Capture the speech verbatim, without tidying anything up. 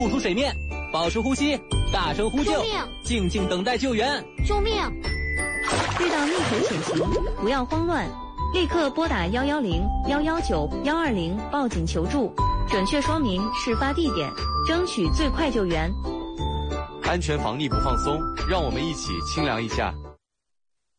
浮出水面，保持呼吸，大声呼救， 救命！ 静静等待救援。 救命！ 遇到溺水险情，不要慌乱，立刻拨打幺幺零、幺幺九、幺二零报警求助，准确说明事发地点，争取最快救援。 安全防溺不放松，让我们一起清凉一下。